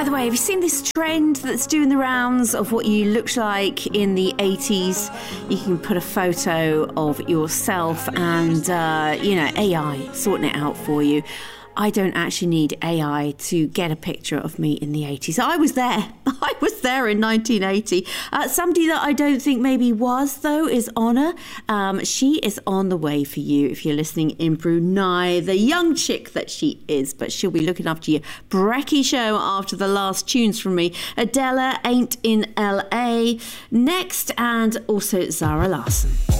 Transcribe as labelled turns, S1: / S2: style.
S1: By the way, have you seen this trend that's doing the rounds of what you looked like in the 80s? You can put a photo of yourself and, AI sorting it out for you. I don't actually need AI to get a picture of me in the 80s. I was there. I was there in 1980. Somebody that I don't think maybe was, though, is Honor. She is on the way for you if you're listening in Brunei, the young chick that she is. But she'll be looking after your brekkie show after the last tunes from me. Adela, Ain't in LA. Next, and also Zara Larsson.